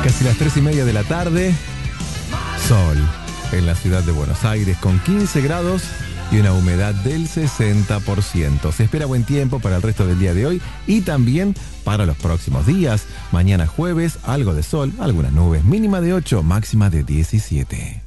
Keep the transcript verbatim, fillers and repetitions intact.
Casi las tres y media de la tarde, sol en la ciudad de Buenos Aires con quince grados y una humedad del sesenta por ciento. Se espera buen tiempo para el resto del día de hoy y también para los próximos días. Mañana jueves, algo de sol, algunas nubes, mínima de ocho, máxima de diecisiete.